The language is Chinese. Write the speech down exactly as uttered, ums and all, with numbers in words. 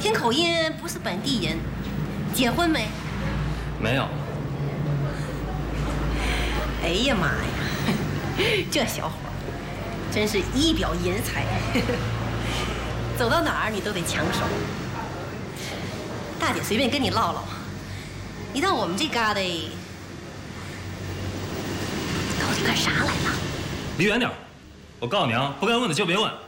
听口音不是本地人，结婚没？ 没有。 哎呀妈呀，这小伙真是一表人才，走到哪儿你都得抢手。大姐随便跟你唠唠，你到我们这旮瘩到底干啥来了？ 离远点！我告诉你啊，不该问的就别问。